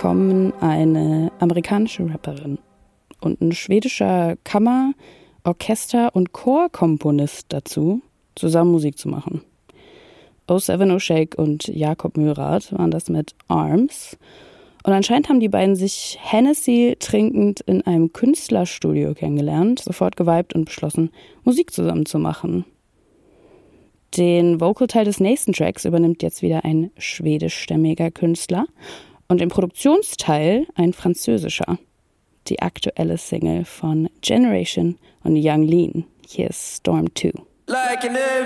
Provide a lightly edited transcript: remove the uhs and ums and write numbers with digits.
kommen eine amerikanische Rapperin und ein schwedischer Kammer-, Orchester- und Chorkomponist dazu, zusammen Musik zu machen. O7 O'Shake und Jakob Mørath waren das mit Arms. Und anscheinend haben die beiden sich Hennessy trinkend in einem Künstlerstudio kennengelernt, sofort geweibt und beschlossen, Musik zusammen zu machen. Den Vocalteil des nächsten Tracks übernimmt jetzt wieder ein schwedischstämmiger Künstler und den Produktionsteil ein französischer. Die aktuelle Single von Generation und Young Lean. Hier ist Storm 2.